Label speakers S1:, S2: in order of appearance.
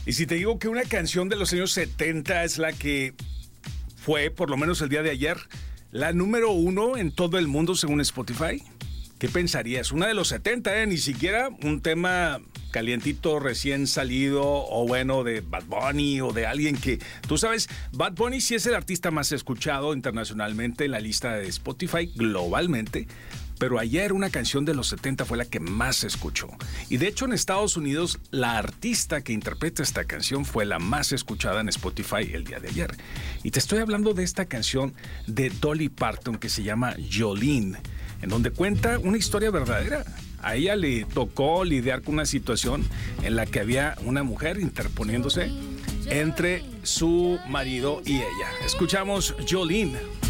S1: Y si te digo que una canción de los años 70 es la que fue, por lo menos el día de ayer, la número 1 en todo el mundo según Spotify, ¿qué pensarías? Una de los 70, ni siquiera un tema calientito, recién salido, o bueno, de Bad Bunny o de alguien que... Tú sabes, Bad Bunny sí es el artista más escuchado internacionalmente en la lista de Spotify globalmente, pero ayer una canción de los 70 fue la que más se escuchó. Y de hecho en Estados Unidos la artista que interpreta esta canción fue la más escuchada en Spotify el día de ayer. Y te estoy hablando de esta canción de Dolly Parton que se llama Jolene, en donde cuenta una historia verdadera. A ella le tocó lidiar con una situación en la que había una mujer interponiéndose entre su marido y ella. Escuchamos Jolene.